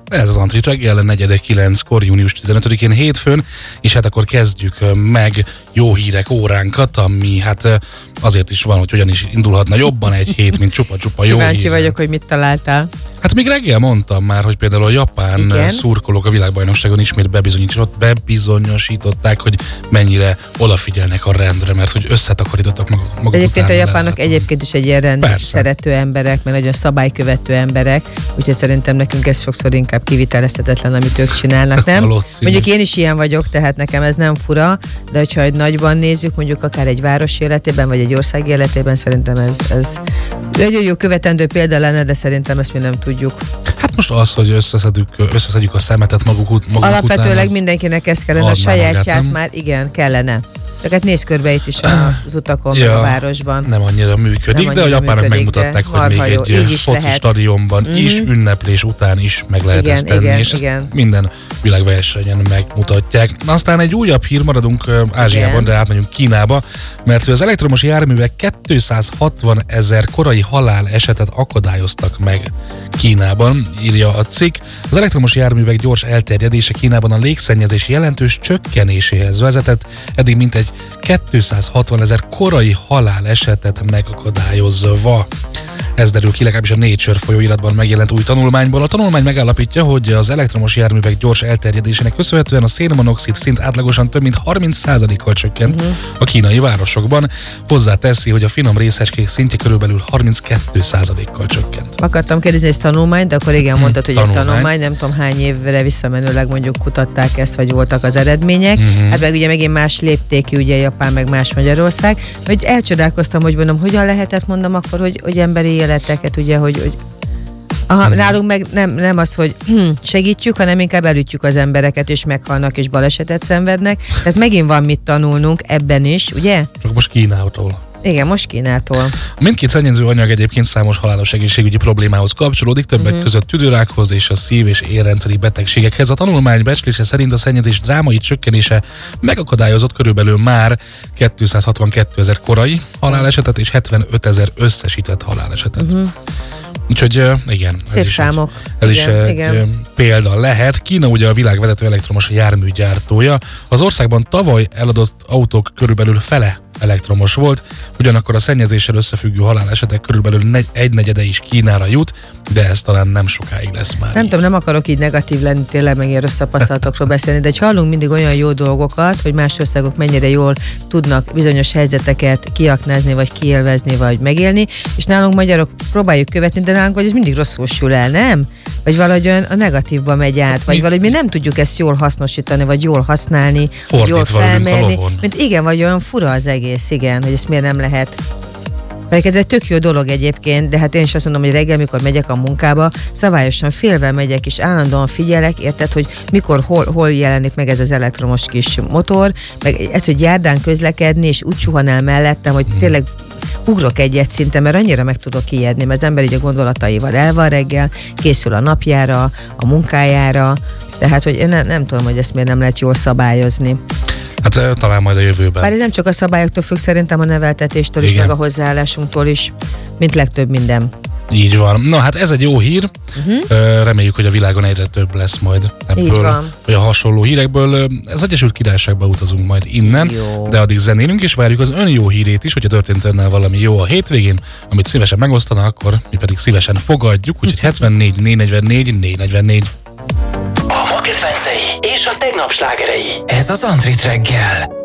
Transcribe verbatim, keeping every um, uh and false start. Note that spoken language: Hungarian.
Ez az Antrit reggel, negyed kilenckor, június tizenötödikén hétfőn, és hát akkor kezdjük meg jó hírek óránkat, ami hát azért is van, hogy hogyan is indulhatna jobban egy hét, mint csupa-csupa jó hír. Kíváncsi vagyok, hogy mit találtál. Hát még reggel mondtam már, hogy például a japán Igen. szurkolók a világbajnokságon ismét bebizonyosították, hogy mennyire odafigyelnek a rendre, mert hogy összetakarítottak maguk, maguk Egyébként a japánok egyébként is egy ilyen rend szerető emberek, mert nagyon szabálykövető emberek, úgyhogy szerintem nekünk ez sokszor inkább kivitelezhetetlen, amit ők csinálnak, nem? Mondjuk én is ilyen vagyok, tehát nekem ez nem fura, de hogyha egy nagyban nézzük, mondjuk akár egy város életében, vagy egy ország életében, szerintem ez, ez nagyon jó követendő példa lenne, de szerintem ezt mi nem tudjuk. Hát most az, hogy összeszedjük, összeszedjük a szemetet maguk, maguk Alapvetőleg után, mindenkinek ez kellene, a sajátját magát, már igen, kellene. Csak hát nézz körbe itt is az utakon, ja, meg a városban. Nem annyira működik, nem annyira de a japánok működik, megmutatták, hogy még egy foci stadionban mm-hmm. is, ünneplés után is meg lehet igen, ezt tenni, igen, és igen. ezt minden világversenyen megmutatják. Aztán egy újabb hír, maradunk Ázsiában, igen. de átmegyünk Kínába, mert az elektromos járművek kétszázhatvan ezer korai halálesetet akadályoztak meg Kínában, írja a cikk. Az elektromos járművek gyors elterjedése Kínában a légszennyezés jelentős csökkenéséhez vezetett, eddig mintegy kétszázhatvan ezer korai halálesetet megakadályozva. Ez derül ki legalábbis a Nature folyóiratban megjelent új tanulmányból. A tanulmány megállapítja, hogy az elektromos járművek gyors elterjedésének köszönhetően a szénmonoxid szint átlagosan több mint harminc százalékkal csökkent uh-huh. a kínai városokban. Hozzáteszi, hogy a finom részecskék szintje körülbelül harminckettő százalékkal csökkent. Akartam kérdezni ezt tanulmányt, de akkor igen mondtad, hogy tanulmány. egy tanulmány, nem tudom hány évre visszamenőleg mondjuk kutatták ezt, vagy voltak az eredmények. Uh-huh. Hát meg ugye megint más léptékű, ugye Japán, meg más Magyarország. Hogy elcsodálkoztam, hogy mondom, hogyan lehetett mondom akkor, hogy, hogy emberi életeket, ugye, hogy, hogy aha, hmm. nálunk meg nem, nem az, hogy hm, segítjük, hanem inkább elütjük az embereket, és meghalnak, és balesetet szenvednek. Tehát megint van mit tanulnunk ebben is, ugye? Csak most Kínától. Igen, most Kínától. Mindkét szennyező anyag egyébként számos halálos egészségügyi problémához kapcsolódik, többek uh-huh. között tüdőrákhoz és a szív- és érrendszeri betegségekhez. A tanulmány becslése szerint a szennyezés drámai csökkenése megakadályozott körülbelül már kétszázhatvankettő ezer korai halálesetet és hetvenöt ezer összesített halálesetet. Uh-huh. Úgyhogy igen, Szép ez is, számok. Egy, ez igen, is igen. egy példa lehet. Kína ugye a világ vezető elektromos járműgyártója. Az országban tavaly eladott autók körülbelül fele elektromos volt, ugyanakkor a szennyezéssel összefüggő halálesetek körülbelül negy, egy negyede is Kínára jut, de ez talán nem sokáig lesz már. Nem így. tudom, nem akarok így negatív lenni, tényleg meg ilyen rossz tapasztalatokról beszélni, de hallunk mindig olyan jó dolgokat, hogy más országok mennyire jól tudnak bizonyos helyzeteket kiaknázni, vagy kiélvezni, vagy megélni, és nálunk magyarok próbáljuk követni, de nálunk vagy ez mindig rosszul sül el, nem? Vagy valahogy a negatívba megy át, vagy mi? valahogy mi nem tudjuk ezt jól hasznosítani, vagy jól használni, vagy jól felmérni. Mint igen, vagy olyan fura az egész, igen, hogy ezt miért nem lehet. Pedig ez egy tök jó dolog egyébként, de hát én is azt mondom, hogy reggel, mikor megyek a munkába, szabályosan félve megyek, és állandóan figyelek, érted, hogy mikor, hol, hol jelenik meg ez az elektromos kis motor, meg ez, hogy járdán közlekedni, és úgy suhan el mellettem, hogy tényleg ugrok egyet szinte, mert annyira meg tudok ijedni, mert az ember így a gondolataival el van reggel, készül a napjára, a munkájára, tehát, hogy én nem, nem tudom, hogy ezt miért nem lehet jól szabályozni. Hát talán majd a jövőben. Bár ez nem csak a szabályoktól függ, szerintem a neveltetéstől Igen. is, meg a hozzáállásunktól is, mint legtöbb minden. Így van. Na hát ez egy jó hír. Uh-huh. Reméljük, hogy a világon egyre több lesz majd ebből, vagy a hasonló hírekből. Az Egyesült Királyságba utazunk majd innen, jó. de addig zenélünk, és várjuk az ön jó hírét is, hogyha történt önnel valami jó a hétvégén, amit szívesen megosztana, akkor mi pedig szívesen fogadjuk, úgyhogy hetvennégy négy negyvennégy négy negyvennégy. A ma kedvencei és a tegnap slágerei. Ez az Antrit reggel.